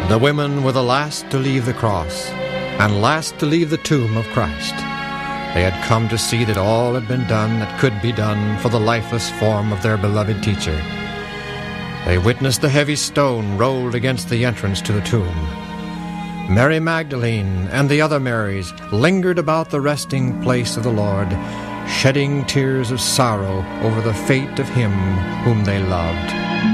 The women were the last to leave the cross, and last to leave the tomb of Christ. They had come to see that all had been done that could be done for the lifeless form of their beloved teacher. They witnessed the heavy stone rolled against the entrance to the tomb. Mary Magdalene and the other Marys lingered about the resting place of the Lord, shedding tears of sorrow over the fate of him whom they loved.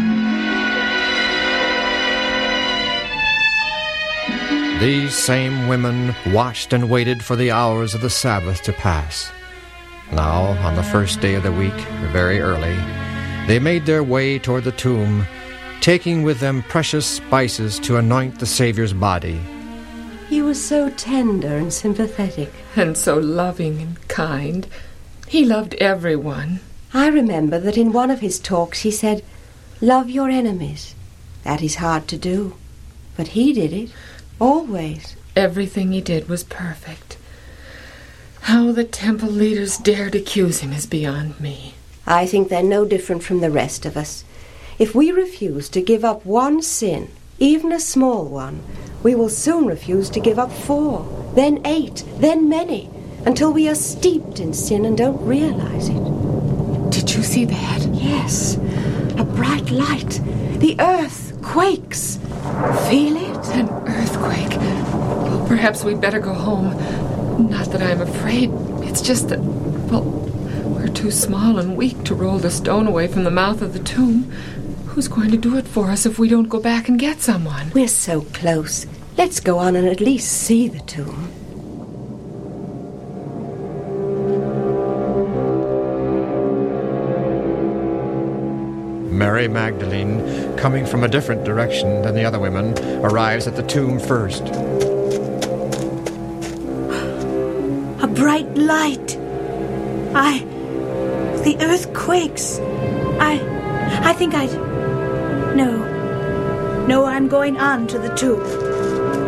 These same women watched and waited for the hours of the Sabbath to pass. Now, on the first day of the week, very early, they made their way toward the tomb, taking with them precious spices to anoint the Savior's body. He was so tender and sympathetic. And so loving and kind. He loved everyone. I remember that in one of his talks he said, "Love your enemies." That is hard to do. But he did it. Always. Everything he did was perfect. How the temple leaders dared accuse him is beyond me. I think they're no different from the rest of us. If we refuse to give up one sin, even a small one, we will soon refuse to give up 4, then 8, then many, until we are steeped in sin and don't realize it. Did you see that? Yes, a bright light. The earth quakes. Feel it? An earthquake. Well, perhaps we'd better go home. Not that I'm afraid. It's just that, well, we're too small and weak to roll the stone away from the mouth of the tomb. Who's going to do it for us if we don't go back and get someone? We're so close. Let's go on and at least see the tomb. Mary Magdalene, coming from a different direction than the other women, arrives at the tomb first. A bright light. The earth quakes. I think No, I'm going on to the tomb.